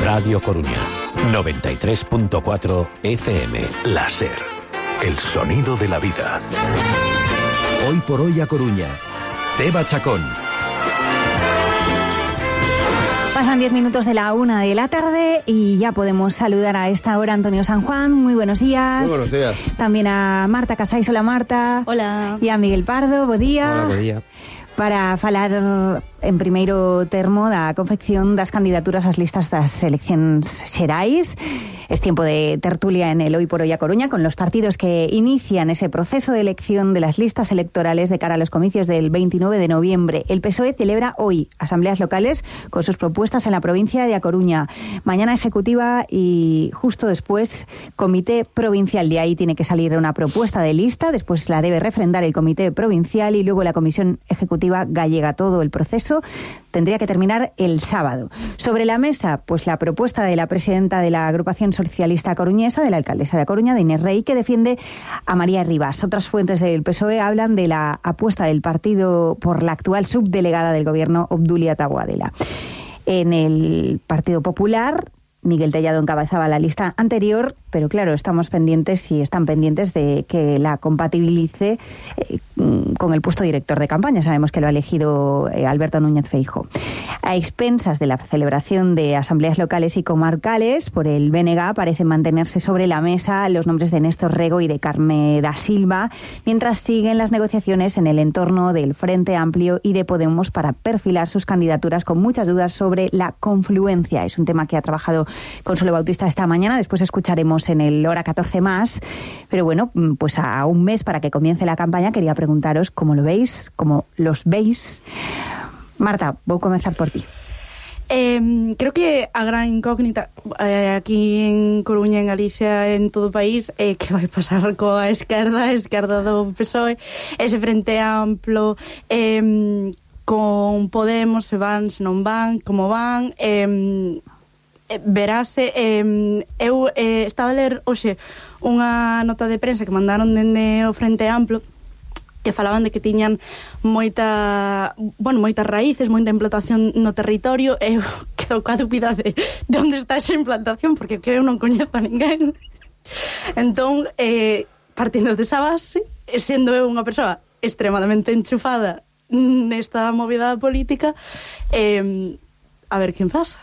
Radio Coruña, 93.4 FM. La SER, el sonido de la vida. Hoy por hoy a Coruña. Teba Chacón. Pasan 10 minutos de la 1 de la tarde y ya podemos saludar a esta hora a Antonio San Juan. Muy buenos días. Muy buenos días. También a Marta Casais. Hola, Marta. Hola. Y a Miguel Pardo. Bo día. Hola, bo día. Para falar en primeiro termo da confección das candidaturas ás listas das eleccións xerais. Es tiempo de tertulia en el Hoy por Hoy a Coruña con los partidos que inician ese proceso de elección de las listas electorales de cara a los comicios del 29 de noviembre. El PSOE celebra hoy asambleas locales con sus propuestas en la provincia de A Coruña. Mañana ejecutiva y justo después comité provincial. De ahí tiene que salir una propuesta de lista, después la debe refrendar el comité provincial y luego la comisión ejecutiva gallega. Todo el proceso tendría que terminar el sábado. Sobre la mesa, pues la propuesta de la presidenta de la agrupación socialista coruñesa, de la alcaldesa de A Coruña, de Inés Rey, que defiende a María Rivas. Otras fuentes del PSOE hablan de la apuesta del partido por la actual subdelegada del gobierno, Obdulia Taboadela. En el Partido Popular, Miguel Tellado encabezaba la lista anterior, pero claro, estamos pendientes y están pendientes de que la compatibilice con el puesto director de campaña. Sabemos que lo ha elegido Alberto Núñez Feijóo. A expensas de la celebración de asambleas locales y comarcales por el BNG parecen mantenerse sobre la mesa los nombres de Néstor Rego y de Carme da Silva, mientras siguen las negociaciones en el entorno del Frente Amplio y de Podemos para perfilar sus candidaturas, con muchas dudas sobre la confluencia. Es un tema que ha trabajado Consuelo Bautista esta mañana. Después escucharemos en el Hora 14 más. Pero bueno, pues a un mes para que comience la campaña quería preguntaros cómo lo veis, cómo los veis. Marta, voy a comenzar por ti. Creo que a gran incógnita aquí en Coruña, en Galicia, en todo o país, que vai pasar coa esquerda do PSOE, ese Frente Amplo, con Podemos, se van, se non van, como van, verase. Eu estaba a ler hoxe unha nota de prensa que mandaron dende o Frente Amplo, que falaban de que tiñan moitas raíces, moita implantación no territorio. Eu quedo coa dúbida de onde está esa implantación, porque eu non coñezo a ninguén. Entón, partindo desa base, sendo eu unha persoa extremadamente enchufada nesta movida política, a ver quen pasa.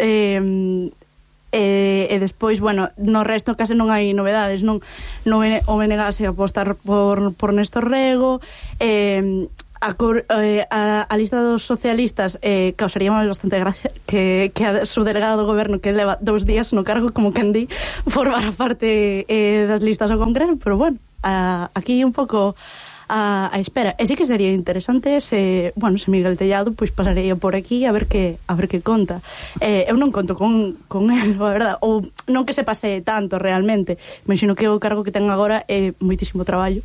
E despois, bueno, no resto case non hai novedades, non o BNG se apostar por Néstor Rego, a lista dos socialistas causaría máis bastante gracia que a subdelegada do goberno, que leva 2 días no cargo, como quen di, formar parte das listas ao Congreso. Pero bueno, aquí un pouco a espera. E sí que sería interesante se Miguel Tellado pois pasaría por aquí a ver que conta. Eu non conto con él, a verdad, ou non que se pase tanto realmente. Imagino que o cargo que ten agora é moitísimo traballo.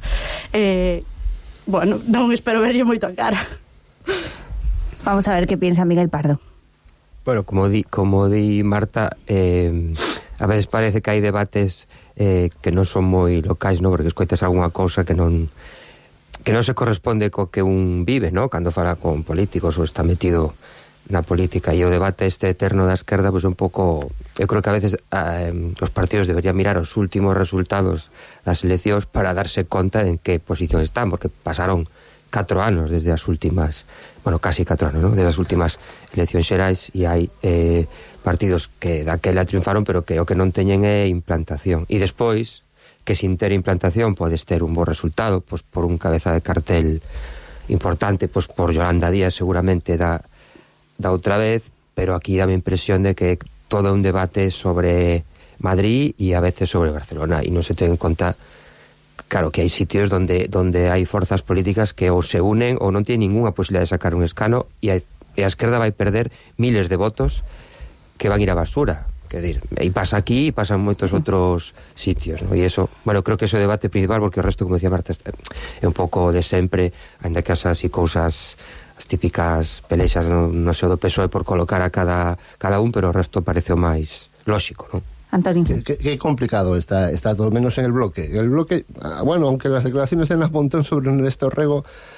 Non espero verlle moito a cara. Vamos a ver qué piensa Miguel Pardo. Bueno, como di Marta, a veces parece que hai debates que non son moi locais, ¿no? Porque escoitas algunha cousa que non se corresponde co que un vive, ¿no? Cando fala con políticos ou está metido na política. E o debate este eterno da esquerda, pois un pouco, eu creo que a veces os partidos deberían mirar os últimos resultados das eleccións para darse conta en que posición están, porque pasaron 4 anos desde as últimas, casi 4 anos, ¿no? Desde as últimas eleccións xerais, e hai partidos que daquela triunfaron, pero que o que non teñen é implantación. E despois, que sin ter implantación podes ter un bo resultado, pois por un cabeza de cartel importante, pois por Yolanda Díaz seguramente da outra vez, pero aquí dá a impresión de que todo é un debate sobre Madrid e a veces sobre Barcelona, e non se ten en conta, claro, que hai sitios donde hai forzas políticas que ou se unen ou non tienen ninguna posibilidad de sacar un escano, e a esquerda vai perder miles de votos que van ir á basura. Que dir, e pasa aquí e pasa en moitos outros sitios, ¿no? E eso, creo que ese é o debate principal, porque o resto, como decía Marta, é un pouco de sempre, ainda que as así cousas, as típicas pelexas no seo do PSOE por colocar a cada un, pero o resto parece o máis lóxico, ¿no? Antonio. Qué complicado está todo, menos en el bloque. El bloque, aunque las declaraciones de Nas Montón sobre Néstor Rego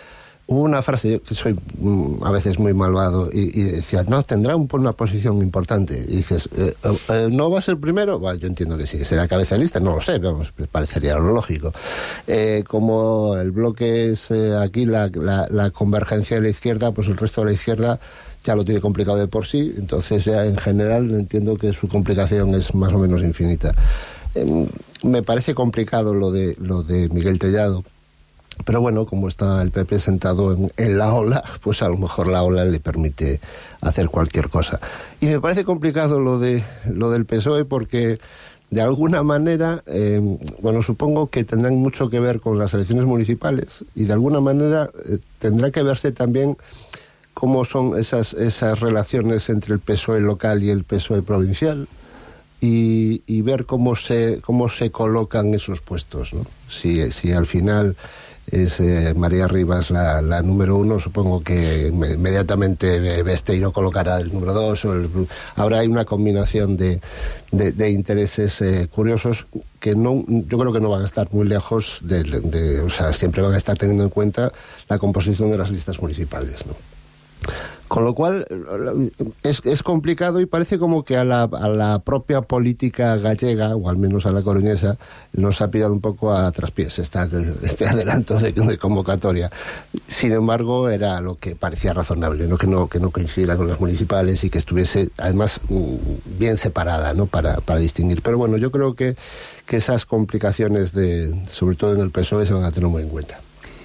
Hubo una frase, yo que soy a veces muy malvado, y decía, no, tendrá una posición importante. Y dices, ¿no va a ser primero? Bueno, yo entiendo que sí, que será cabeza de lista, no lo sé, vamos, parecería lo lógico. Como el bloque es aquí la convergencia de la izquierda, pues el resto de la izquierda ya lo tiene complicado de por sí, entonces ya en general entiendo que su complicación es más o menos infinita. Me parece complicado lo de Miguel Tellado, pero bueno, como está el PP sentado en la ola, pues a lo mejor la ola le permite hacer cualquier cosa. Y me parece complicado lo del PSOE porque de alguna manera, supongo que tendrán mucho que ver con las elecciones municipales y de alguna manera tendrá que verse también cómo son esas relaciones entre el PSOE local y el PSOE provincial y ver cómo se colocan esos puestos, ¿no? Si al final es María Rivas la número 1, supongo que inmediatamente Besteiro colocará el número 2. Ahora hay una combinación de intereses curiosos que yo creo que no van a estar muy lejos o sea, siempre van a estar teniendo en cuenta la composición de las listas municipales, ¿no? Con lo cual es complicado y parece como que a la propia política gallega, o al menos a la coruñesa, nos ha pillado un poco a traspiés este adelanto de convocatoria. Sin embargo, era lo que parecía razonable, ¿no? Que no coincidiera con las municipales y que estuviese, además, bien separada, ¿no? Para distinguir. Pero bueno, yo creo que esas complicaciones, sobre todo en el PSOE, se van a tener muy en cuenta.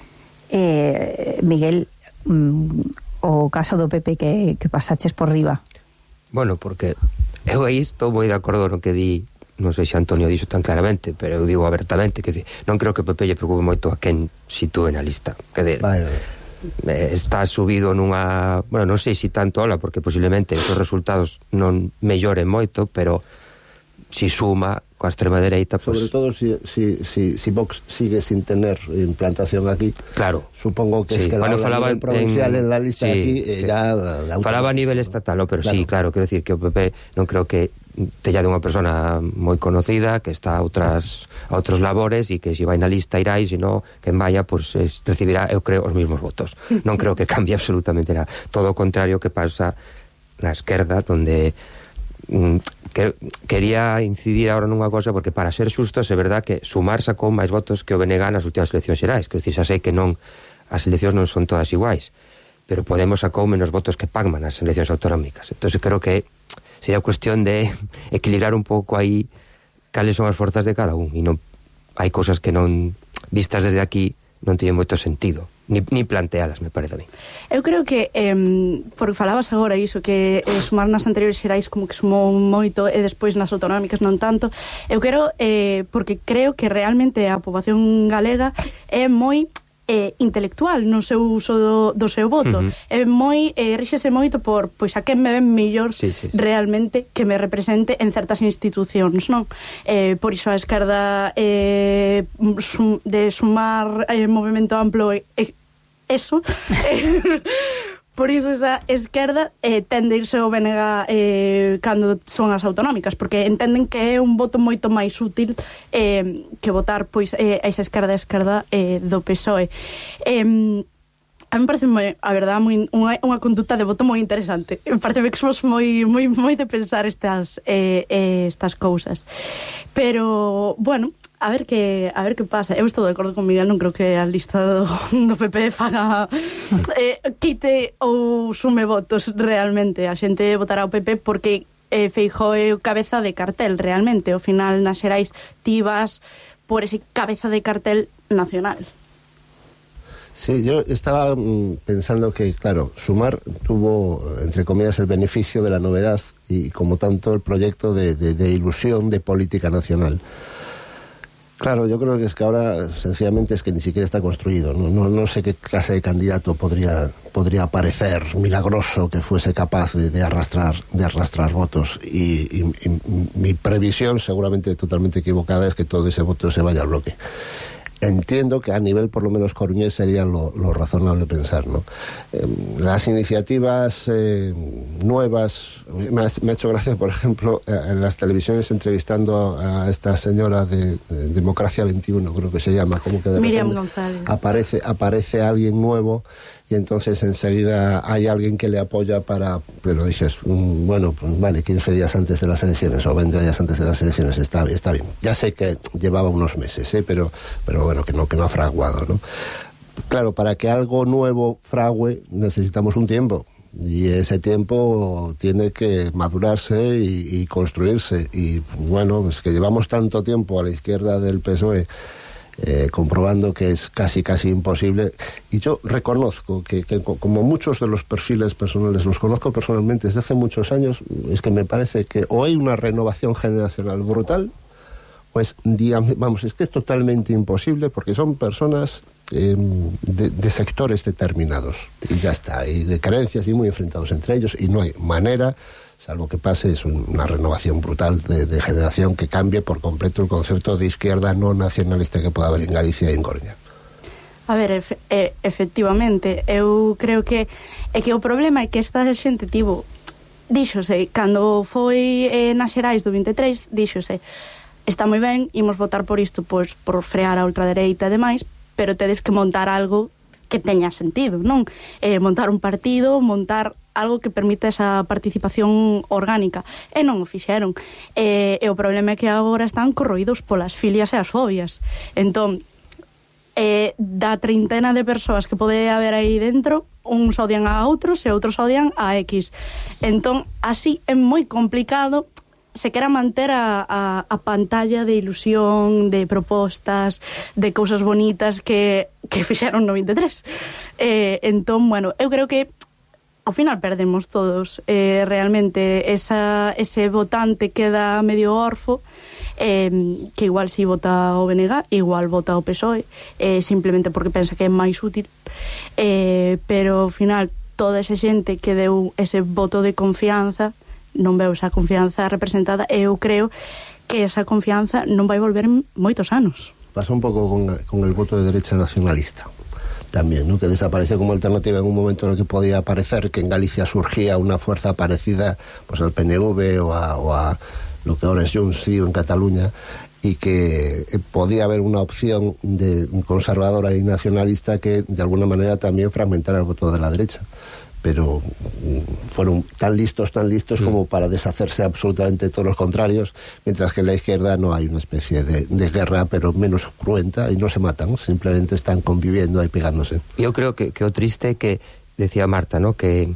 Miguel, o caso do PP que pasaches por riba? Bueno, porque eu aí estou moi de acordo no que di, non sei se Antonio dixo tan claramente, pero eu digo abertamente, que non creo que o PP lle preocupe moito a quen sitúe na lista, que está subido nunha, bueno, non sei se tanto ola, porque posiblemente os resultados non melloren moito, pero si suma coa extrema dereita, pues... Sobre todo si Vox sigue sin tener implantación aquí. Claro. Supongo que sí. Es que bueno, a nivel provincial en la lista aquí ya... Falaba a nivel estatal, pero claro. Sí, claro, quero decir que o PP non creo que tella de unha persona moi conocida, que está a outros labores e que se vai na lista irá, e se non, que vaya, pues recibirá, eu creo, os mismos votos. Non creo que cambie absolutamente nada. Todo o contrario que pasa na esquerda, donde... quería incidir agora nunha cosa, porque para ser xustos é verdad que Sumar sacou máis votos que o BNG nas últimas eleccións xerais, que xa sei que non, as eleccións non son todas iguais, pero Podemos sacou menos votos que Pacman nas eleccións autonómicas. Entón creo que sería cuestión de equilibrar un pouco aí cales son as forzas de cada un, e non hai cousas que non, vistas desde aquí, non teñen moito sentido, ni plantealas, me parece a mí. Eu creo que, porque falabas agora iso, que Sumar nas anteriores xerais como que sumou moito e despois nas autonómicas non tanto, eu quero, porque creo que realmente a poboación galega é moi intelectual no seu uso do seu voto. É moi, ríxese moito por, pois, a quen me ven mellor realmente que me represente en certas institucións, non? Por iso a esquerda de Sumar movimento amplo eso por iso esa esquerda tende a irse ao BNG cando son as autonómicas, porque entenden que é un voto moito máis útil que votar pois esa esquerda do PSOE. A mí me parece a verdade unha conduta de voto moi interesante. Parece que somos moi de pensar estas cousas. Pero, bueno, a ver que pasa. Eu estou de acordo con Miguel, non creo que a lista do PP faga quite ou sume votos realmente. A xente votará ao PP porque Feijóo é cabeza de cartel realmente. Ao final nas xerais tivas por ese cabeza de cartel nacional. Sí, yo estaba pensando que, claro, Sumar tuvo, entre comillas, el beneficio de la novedad y, como tanto, el proyecto de ilusión de política nacional. Claro, yo creo que es que ahora, sencillamente, es que ni siquiera está construido. No sé qué clase de candidato podría parecer milagroso que fuese capaz de arrastrar votos. Y mi previsión, seguramente totalmente equivocada, es que todo ese voto se vaya al bloque. entiendo que a nivel por lo menos coruñés sería lo razonable pensar, ¿no? Las iniciativas nuevas, me ha hecho gracia, por ejemplo, en las televisiones entrevistando a esta señora de Democracia 21, creo que se llama, como que de Miriam González. Aparece alguien nuevo y entonces enseguida hay alguien que le apoya pero dices, bueno, pues vale, 15 días antes de las elecciones o 20 días antes de las elecciones está bien. Ya sé que llevaba unos meses, pero bueno, que no ha fraguado, ¿no? Claro, para que algo nuevo frague necesitamos un tiempo, y ese tiempo tiene que madurarse y construirse, y bueno, es que llevamos tanto tiempo a la izquierda del PSOE comprobando que es casi imposible, y yo reconozco que como muchos de los perfiles personales los conozco personalmente desde hace muchos años, es que me parece que o hay una renovación generacional brutal, pues vamos, es que es totalmente imposible, porque son personas de sectores determinados, y ya está, y de creencias y muy enfrentados entre ellos, y no hay manera, salvo que pase es una renovación brutal de generación que cambie por completo el concepto de izquierda no nacionalista que pueda haber en Galicia e en Coruña. A ver, efectivamente, eu creo que o problema é que esta xente díxose, cando foi nas xerais do 23, díxose, está moi ben, imos votar por isto, pois por frear a ultradereita e demais, pero tedes que montar algo que teña sentido, non? Montar un partido, montar algo que permita esa participación orgánica, e non o fixeron, e o problema é que agora están corroídos polas filias e as fobias. Entón, da treintena de persoas que pode haber aí dentro, uns odian a outros e outros odian a X. Entón, así é moi complicado se quera manter a pantalla de ilusión, de propostas, de cousas bonitas que fixeron no 23. Entón, bueno, eu creo que ao final perdemos todos. Realmente ese votante queda medio orfo, que igual si vota o BNG, igual vota o PSOE, simplemente porque pensa que é máis útil, pero ao final toda esa xente que deu ese voto de confianza non veo esa confianza representada, e eu creo que esa confianza non vai volver en moitos anos. Pasa un pouco con el voto de derecha nacionalista también, ¿no? Que desapareció como alternativa en un momento en el que podía parecer que en Galicia surgía una fuerza parecida pues al PNV o a lo que ahora es Junts en Cataluña, y que podía haber una opción de conservadora y nacionalista que de alguna manera también fragmentara el voto de la derecha, pero fueron tan listos como para deshacerse absolutamente todos los contrarios, mientras que en la izquierda no hay una especie de guerra, pero menos cruenta, y no se matan, simplemente están conviviendo ahí pegándose. Yo creo que o triste que decía Marta, ¿no? que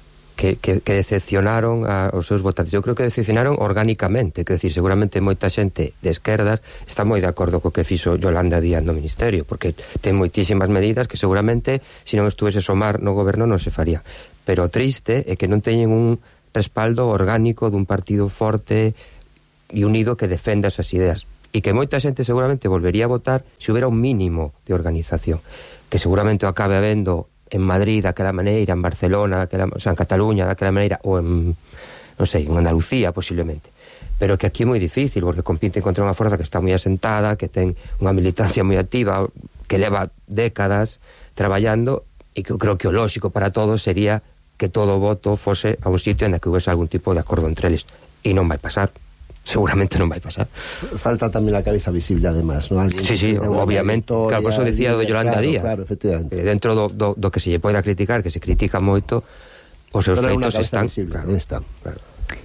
decepcionaron aos seus votantes. Eu creo que decepcionaron orgánicamente, quero dicir, seguramente moita xente de esquerdas está moi de acordo co que fixo Yolanda Díaz no Ministerio, porque ten moitísimas medidas que seguramente se non estuvese Somar no goberno non se faría, pero o triste é que non teñen un respaldo orgánico dun partido forte e unido que defenda esas ideas, e que moita xente seguramente volvería a votar se houbera un mínimo de organización, que seguramente o acabe habendo en Madrid daquela maneira, en Barcelona, o sea, en Cataluña daquela maneira, ou en, non sei, en Andalucía posiblemente, pero que aquí é moi difícil, porque compiten contra unha forza que está moi asentada, que ten unha militancia moi activa, que leva décadas traballando, e que eu creo que o lóxico para todos sería que todo o voto fose a un sitio en que houvese algún tipo de acordo entre eles, e non vai pasar. Seguramente non vai pasar. Falta tamén a cabeza visible, además, ¿no? Sí, obviamente. Claro, por eso decía do Yolanda Díaz. Claro, efectivamente. Dentro do que se lle poida criticar, que se critica moito, os seus feitos están. Claro. Está, claro.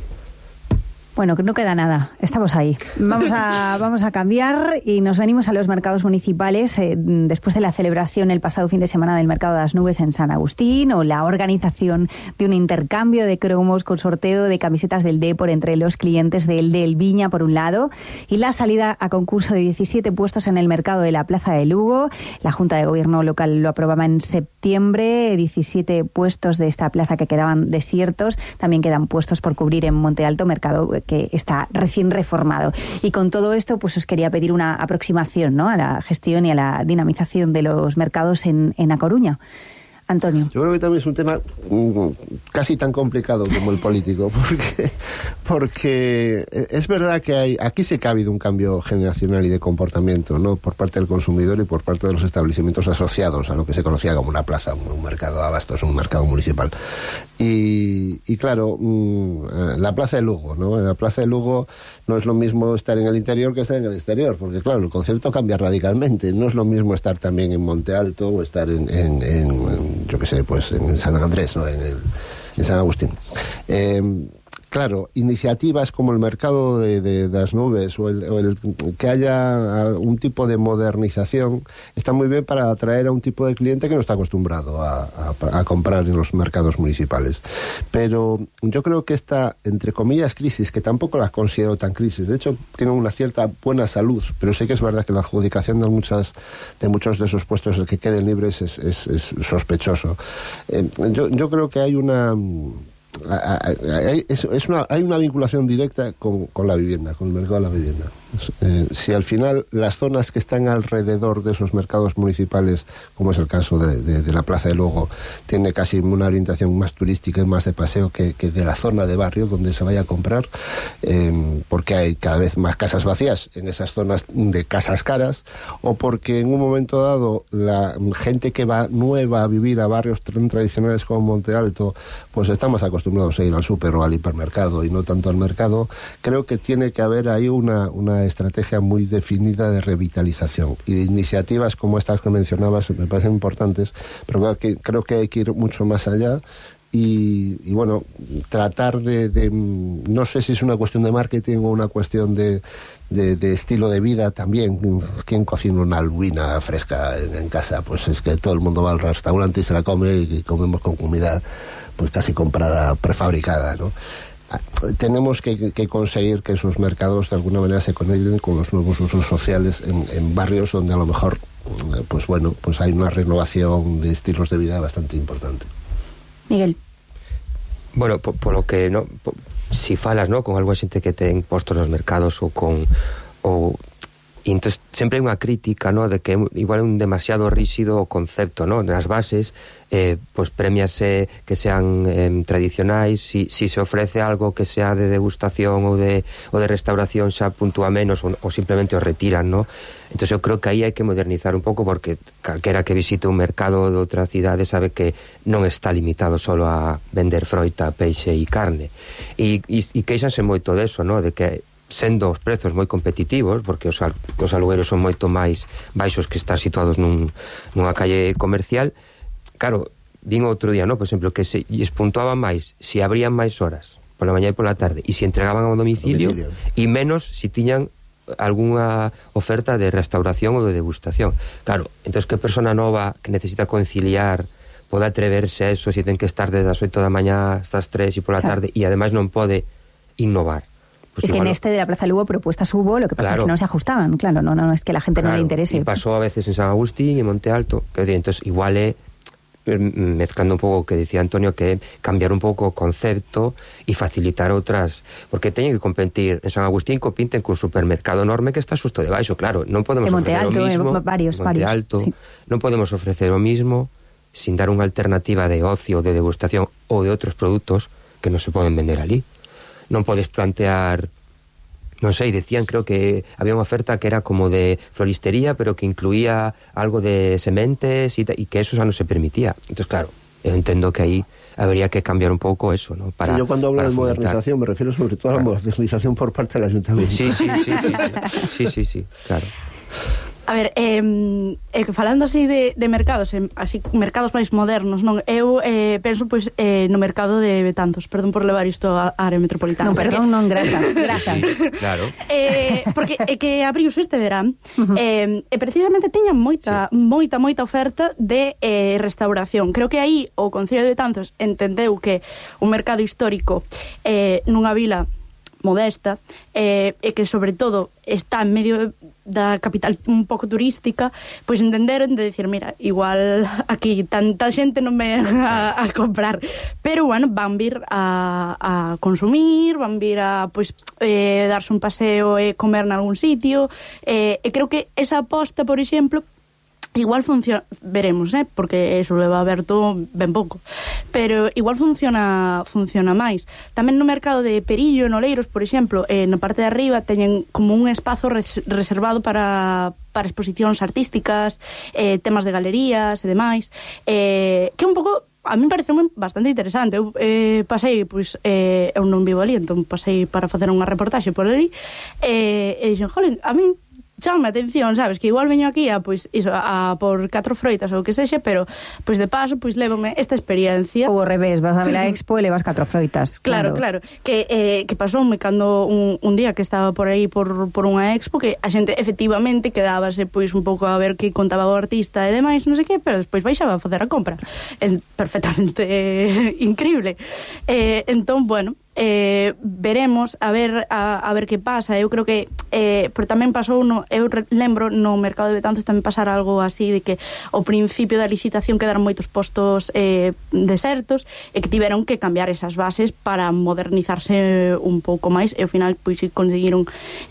Bueno, que no queda nada, estamos ahí. Vamos a cambiar y nos venimos a los mercados municipales después de la celebración el pasado fin de semana del Mercado de las Nubes en San Agustín, o la organización de un intercambio de cromos con sorteo de camisetas del Depor entre los clientes del Viña por un lado, y la salida a concurso de 17 puestos en el mercado de la Plaza de Lugo. La Junta de Gobierno local lo aprobaba en septiembre, 17 puestos de esta plaza que quedaban desiertos. También quedan puestos por cubrir en Monte Alto, mercado que está recién reformado. Y con todo esto, pues os quería pedir una aproximación, ¿no?, a la gestión y a la dinamización de los mercados en A Coruña. Antonio. Yo creo que también es un tema casi tan complicado como el político, porque es verdad que aquí sí que ha habido un cambio generacional y de comportamiento, ¿no? Por parte del consumidor y por parte de los establecimientos asociados a lo que se conocía como una plaza, un mercado de abastos, un mercado municipal. Y claro, la Plaza de Lugo, ¿no? En la Plaza de Lugo no es lo mismo estar en el interior que estar en el exterior, porque claro, el concepto cambia radicalmente. No es lo mismo estar también en Monte Alto o estar en yo qué sé, pues en San Andrés, ¿no? En San Agustín. Claro, iniciativas como el mercado de las nubes o el que haya un tipo de modernización está muy bien para atraer a un tipo de cliente que no está acostumbrado a comprar en los mercados municipales. Pero yo creo que esta, entre comillas, crisis, que tampoco la considero tan crisis, de hecho tiene una cierta buena salud, pero sí que es verdad que la adjudicación de muchos de esos puestos, el que queden libres, es sospechoso. Yo creo que hay hay una vinculación directa con la vivienda, con el mercado de la vivienda. Si al final las zonas que están alrededor de esos mercados municipales, como es el caso de la Plaza de Lugo, tiene casi una orientación más turística y más de paseo que de la zona de barrio donde se vaya a comprar, porque hay cada vez más casas vacías en esas zonas de casas caras, o porque en un momento dado la gente que va nueva a vivir a barrios tan tradicionales como Monte Alto, pues estamos acostumbrados a ir al súper o al hipermercado y no tanto al mercado. Creo que tiene que haber ahí una estrategia muy definida de revitalización, y iniciativas como estas que mencionabas me parecen importantes, pero creo que hay que ir mucho más allá y bueno, tratar de no sé si es una cuestión de marketing o una cuestión de estilo de vida también. ¿Quién cocina una albina fresca en casa? Pues es que todo el mundo va al restaurante y se la come, y comemos con comida pues casi comprada, prefabricada, ¿no? Tenemos que conseguir que esos mercados de alguna manera se conecten con los nuevos usos sociales en barrios donde a lo mejor pues bueno, pues hay una renovación de estilos de vida bastante importante. Miguel. Bueno, por lo que no, si falas, ¿no?, con algo xente que ten postos nos mercados e entón sempre hai unha crítica, ¿no?, de que igual é un demasiado rígido o concepto, ¿no?, nas bases, pues premiase que sean tradicionais, si se ofrece algo que sea de degustación ou de restauración xa puntúa menos ou simplemente o retiran, ¿no? Entón eu creo que aí hai que modernizar un pouco, porque calquera que visite un mercado de outra cidade sabe que non está limitado solo a vender froita, peixe e carne, e queixanse moito deso, ¿no?, de que sendo os prezos moi competitivos, porque os alugueros son moito máis baixos que estar situados nunha calle comercial. Claro, vin outro día, ¿no?, por exemplo, que se puntuaban máis se abrían máis horas pola mañá e pola tarde, e se entregaban ao domicilio, e menos se tiñan algunha oferta de restauración ou de degustación. Claro, entón que persona nova que necesita conciliar pode atreverse a eso se ten que estar desde as 8 da mañá hasta as 3 e pola tarde, e ademais non pode innovar? Pues es que en de la Plaza Lugo propuestas hubo, lo que pasa es que no se ajustaban, claro, no es que la gente no le interese. Y pasó a veces en San Agustín y en Monte Alto, que entonces igual mezclando un pouco o que dicía Antonio, que cambiar un pouco o concepto e facilitar outras, porque teñen que competir en San Agustín, compiten cun supermercado enorme que está xusto debaixo, claro, non podemos ofrecer o mismo, Monte Alto, sí. Non podemos ofrecer o mismo sin dar unha alternativa de ocio, de degustación ou de outros produtos que non se poden vender ali. Non podes plantear, non sei, decían, creo que había unha oferta que era como de floristería, pero que incluía algo de sementes e que eso xa non se permitía. Entón, claro, eu entendo que aí habría que cambiar un pouco eso, ¿no? Sí, yo cuando hablo de modernización me refiero sobre todo a la modernización por parte del ayuntamiento. Sí, claro. A ver, falando así de mercados, así mercados máis modernos, non? Eu penso pois no mercado de Betanzos, perdón por levar isto á área metropolitana. Non, perdón, non, grazas. Claro. Porque é que abriuse este verán, e precisamente tiñan moita oferta de restauración. Creo que aí o Concello de Betanzos entendeu que un mercado histórico nunha vila modesta, e que sobre todo está en medio da capital un pouco turística, pois entenderon de decir, mira, igual aquí tanta xente non me a comprar, pero bueno, van vir a consumir, van vir a pois darse un paseo e comer nalgún sitio, e creo que esa aposta, por exemplo, igual funciona, veremos, porque eso leva aberto ben pouco, pero igual funciona máis. Tamén no mercado de Perillo, en Oleiros, por exemplo, na parte de arriba teñen como un espazo reservado para exposicións artísticas, temas de galerías e demais, que un pouco a mí me pareceu bastante interesante. Eu pasei, pois, eu non vivo ali, entón pasei para facer unha reportaxe por ali, e dixen, jolín, a mí chama a atención, sabes, que igual veño aquí a por 4 froitas ou que sexe, pero pois de paso pois lévome esta experiencia. Ou ao revés, vas a ver a expo e levas 4 froitas. Claro. Que pasoume cando un día que estaba por aí por unha expo, que a xente efectivamente quedábase pois un pouco a ver que contaba o artista e demais, non sei que, pero despois baixaba a facer a compra. É perfectamente increíble. Entón, bueno, veremos a ver que pasa. Eu creo que pero tamén pasou eu lembro no mercado de Betanzos tamén pasar algo así, de que ao principio da licitación quedaron moitos postos desertos e que tiveron que cambiar esas bases para modernizarse un pouco máis, e ao final pois conseguiron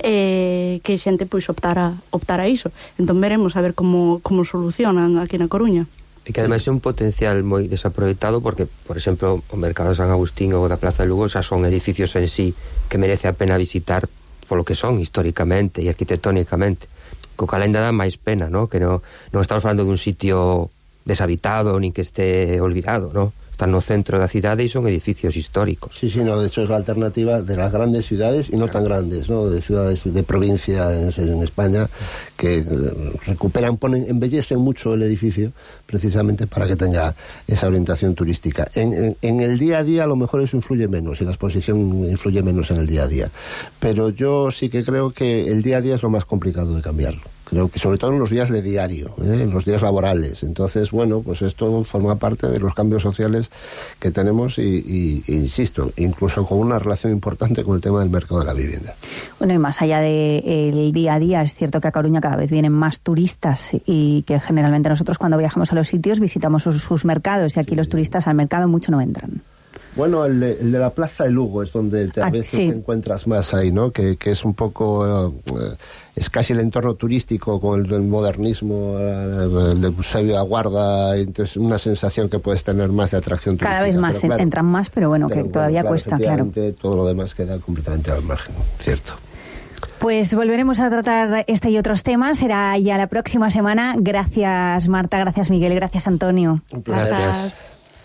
que xente pois optara a iso. Entón veremos a ver como solucionan aquí na Coruña. E que ademais é un potencial moi desaproveitado, porque, por exemplo, o mercado de San Agustín ou da Plaza de Lugo xa son edificios en sí que merece a pena visitar polo que son históricamente e arquitectónicamente, co cal ainda dá máis pena, ¿no? Que non estamos falando dun sitio deshabitado nin que esté olvidado, ¿no? Están no centro da cidade e son edificios históricos. Sí, no, de hecho es la alternativa de las grandes ciudades y no tan grandes, ¿no? De ciudades de provincia en España que recuperan, embellecen mucho el edificio precisamente para que tenga esa orientación turística. En el día a día a lo mejor eso influye menos y la exposición influye menos en el día a día, pero yo sí que creo que el día a día es lo más complicado de cambiarlo. Creo que sobre todo en los días de diario, en los días laborales. Entonces, bueno, pues esto forma parte de los cambios sociales que tenemos y insisto, incluso con una relación importante con el tema del mercado de la vivienda. Bueno, y más allá del día a día, es cierto que a Coruña cada vez vienen más turistas y que generalmente nosotros cuando viajamos a los sitios visitamos sus mercados, y aquí los turistas al mercado mucho no entran. Bueno, el de la Plaza de Lugo es donde a veces te encuentras más ahí, ¿no? Que es un poco... es casi el entorno turístico con el modernismo, el Museo de la Guarda, entonces una sensación que puedes tener más de atracción turística. Cada vez más, claro, entran más, pero bueno, que todavía cuesta, claro. Todo lo demás queda completamente al margen, ¿cierto? Pues volveremos a tratar este y otros temas, será ya la próxima semana. Gracias, Marta, gracias, Miguel, gracias, Antonio. Un placer. Gracias.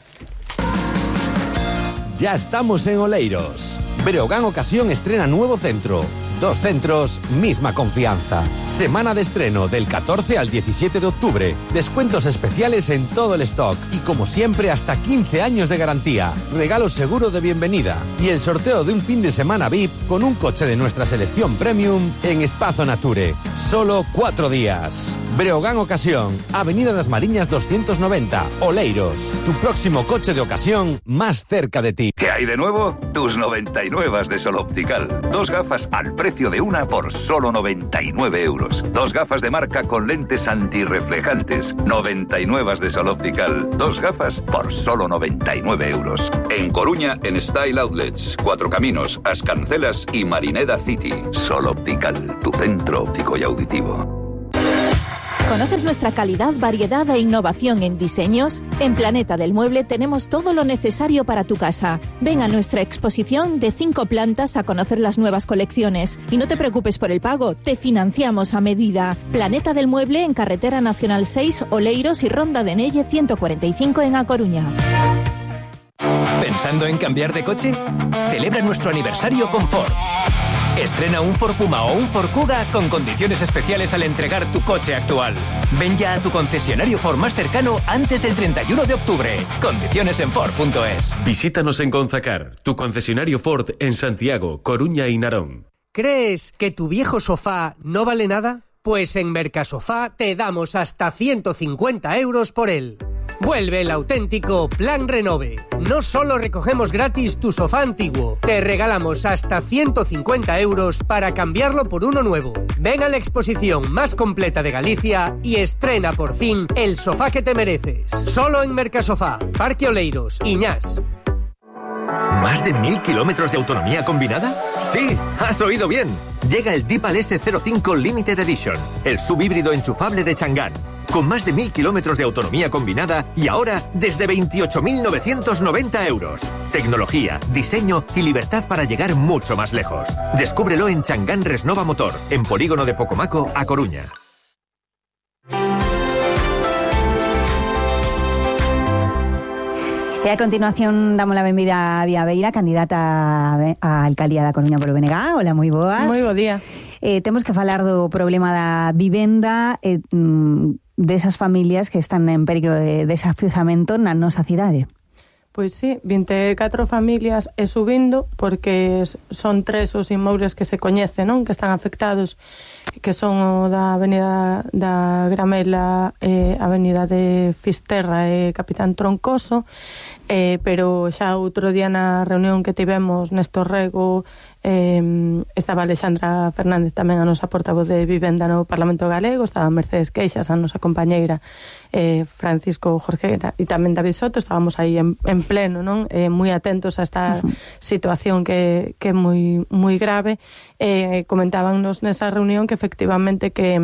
Ya estamos en Oleiros. Breogán Ocasión estrena nuevo centro. 2 centros, misma confianza. Semana de estreno del 14 al 17 de octubre. Descuentos especiales en todo el stock. Y como siempre, hasta 15 años de garantía. Regalo seguro de bienvenida. Y el sorteo de un fin de semana VIP con un coche de nuestra selección premium en Espazo Nature. Solo 4 días. Breogán Ocasión, Avenida das Mariñas 290, Oleiros. Tu próximo coche de ocasión más cerca de ti. ¿Qué hay de nuevo? Tus 99 de Sol Optical. 2 gafas al precio de una por solo 99 euros. 2 gafas de marca con lentes antirreflejantes. 99 de Sol Optical. 2 gafas por solo 99 euros. En Coruña, en Style Outlets, 4 Caminos, As Cancelas y Marineda City. Sol Optical, tu centro óptico y auditivo. ¿Conoces nuestra calidad, variedad e innovación en diseños? En Planeta del Mueble tenemos todo lo necesario para tu casa. Ven a nuestra exposición de 5 plantas a conocer las nuevas colecciones. Y no te preocupes por el pago, te financiamos a medida. Planeta del Mueble en Carretera Nacional 6, Oleiros y Ronda de Nelle 145 en A Coruña. ¿Pensando en cambiar de coche? Celebra nuestro aniversario con Ford. Estrena un Ford Puma o un Ford Kuga con condiciones especiales al entregar tu coche actual. Ven ya a tu concesionario Ford más cercano antes del 31 de octubre. Condiciones en Ford.es. Visítanos en Conzacar, tu concesionario Ford en Santiago, Coruña y Narón. ¿Crees que tu viejo sofá no vale nada? Pues en Mercasofá te damos hasta 150 euros por él. Vuelve el auténtico Plan Renove. No solo recogemos gratis tu sofá antiguo, te regalamos hasta 150 euros para cambiarlo por uno nuevo. Ven a la exposición más completa de Galicia y estrena por fin el sofá que te mereces. Solo en Mercasofá, Parque Oleiros, Iñás. ¿Más de 1000 kilómetros de autonomía combinada? ¡Sí! ¡Has oído bien! Llega el Deepal S05 Limited Edition, el subhíbrido enchufable de Chang'an. con más de 1.000 kilómetros de autonomía combinada y ahora desde 28.990 euros. Tecnología, diseño y libertad para llegar mucho más lejos. Descúbrelo en Changán Resnova Motor, en Polígono de Pocomaco, A Coruña. E a continuación damos a benvida a Bia Beira, candidata a alcaldía da Coruña polo BNG. Hola, moi boas. Moi bo día. Temos que falar do problema da vivenda desas familias que están en perigo de desafiuzamento na nosa cidade. Pois sí, 24 familias e subindo, porque son 3 os inmobles que se coñecen, non? Que están afectados, que son o da Avenida da Gramela, Avenida de Fisterra e Capitán Troncoso, pero xa outro día na reunión que tivemos Néstor Rego, estaba Alexandra Fernández tamén, a nosa portavoz de Vivenda no Parlamento Galego, estaba Mercedes Queixas, a nosa compañeira, Francisco Jorge e tamén David Soto. Estábamos aí en pleno, non? Moi atentos a esta situación que é moi grave. Comentábanos nesa reunión que efectivamente que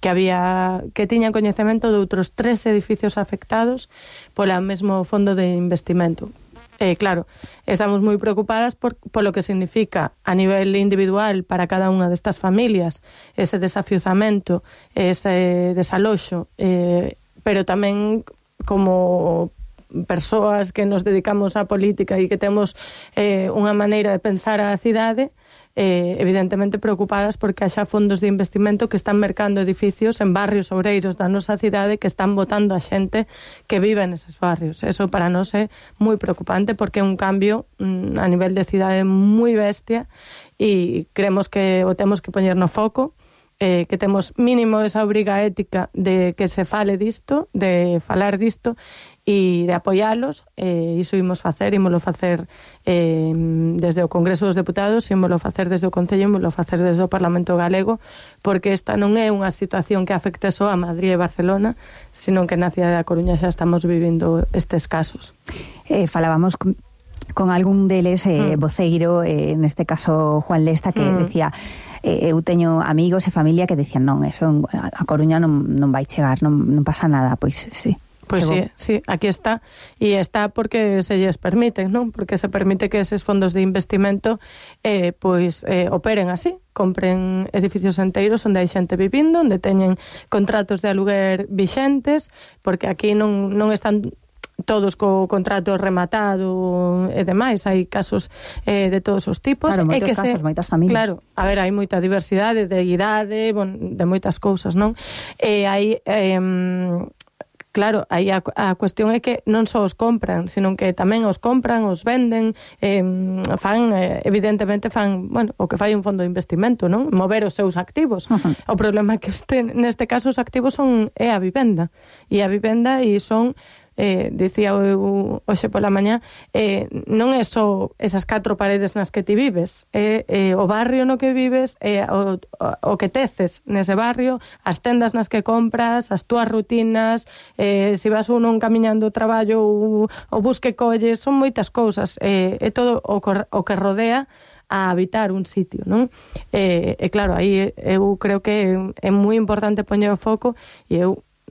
tiñan coñecemento de outros 3 edificios afectados pola mesmo fondo de investimento. Claro, estamos moi preocupadas por lo que significa a nivel individual para cada unha destas familias ese desafiuzamento, ese desaloxo, pero tamén como persoas que nos dedicamos á política e que temos unha maneira de pensar a cidade, evidentemente preocupadas porque haxa fondos de investimento que están mercando edificios en barrios obreiros da nosa cidade, que están botando a xente que vive neses barrios. Eso para nós é moi preocupante porque é un cambio a nivel de cidade moi bestia e creemos que o temos que poñer no foco, que temos mínimo esa obriga ética de que se fale disto, de falar disto e de apoialos. Iso imos facer desde o Congreso dos Deputados, imos facer desde o Concello, imos facer desde o Parlamento Galego, porque esta non é unha situación que afecte só a Madrid e Barcelona, sino que na cidade da Coruña xa estamos vivindo estes casos. Falábamos con algún deles, voceiro, neste caso Juan Lesta, que decía, eu teño amigos e familia que decían, non, eso a Coruña non vai chegar, non pasa nada. Pois sí. Pois sí, aquí está. E está porque se lles permite, non? Porque se permite que eses fondos de investimento operen así, compren edificios enteiros onde hai xente vivindo, onde teñen contratos de aluguer vixentes, porque aquí non están todos co contrato rematado e demais, hai casos de todos os tipos. Claro, moitos casos, moitas familias. Claro, a ver, hai moita diversidade de idade, de moitas cousas, non? E hai... Claro, aí a cuestión é que non só os compran, sino que tamén os compran, os venden, evidentemente o que fai un fondo de investimento, non? Mover os seus activos. O problema é que neste caso os activos é a vivenda. E a vivenda son... dicía hoxe pola mañá, non é só esas 4 paredes nas que ti vives, o barrio no que vives, o que teces nese barrio, as tendas nas que compras, as túas rutinas, se vas uno camiñando o traballo, o bus que colles, son moitas cousas, é todo o que rodea a habitar un sitio, non? E claro, aí eu creo que é moi importante poñer o foco, e eu